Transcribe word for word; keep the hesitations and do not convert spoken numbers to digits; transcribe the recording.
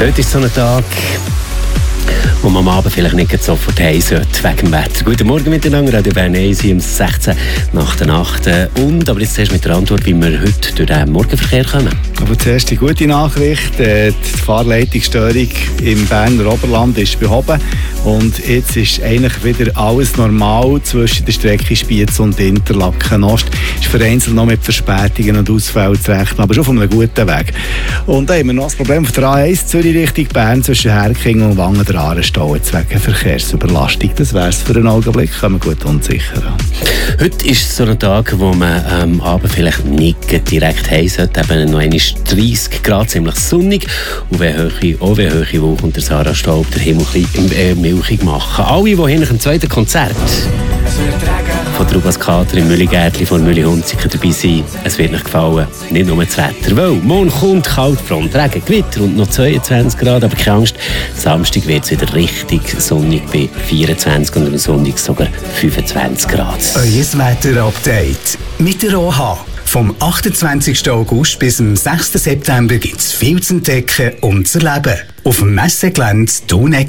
Heute ist so ein Tag, wo man am Abend vielleicht nicht sofort heim sollte, wegen dem Wetter. Guten Morgen miteinander, Radio Bern eins um sechzehn nach der Nacht. Und, aber jetzt zuerst mit der Antwort, wie wir heute durch den Morgenverkehr kommen. Aber zuerst die gute Nachricht, die Fahrleitungsstörung im Berner Oberland ist behoben und jetzt ist eigentlich wieder alles normal zwischen der Strecke Spiez und Interlaken Ost. Ist vereinzelt noch mit Verspätungen und Ausfällen zu rechnen, aber schon von einem guten Weg. Und da haben wir noch das Problem auf der A eins Zürich Richtung Bern zwischen Herking und Wangen der Aare stehen wegen Verkehrsüberlastung. Das wäre es für einen Augenblick, kann man gut unsicher an. Heute ist so ein Tag, wo man am ähm, Abend vielleicht nicht direkt heim sollte. Eben noch einmal dreissig Grad, ziemlich sonnig. Und wenn hohe, auch wenn hohe Wolken und der Sarah Staub der Himmel ein bisschen äh, milchig machen. Alle, die hier nach dem zweiten Konzert von der Ubas Kater im Mülligärtli von Mülli Hunziker dabei sein, es wird euch gefallen. Nicht nur das Wetter, weil morgen kommt Kaltfront, Regen, Gewitter und noch zweiundzwanzig Grad, aber keine Angst, Samstag wird es wieder richtig sonnig bei vierundzwanzig und am Sonntag sogar fünfundzwanzig Grad. Euer Wetter-Update mit der O H. Vom achtundzwanzigsten August bis zum sechsten September gibt es viel zu entdecken und zu erleben. Auf dem Messegelände Donau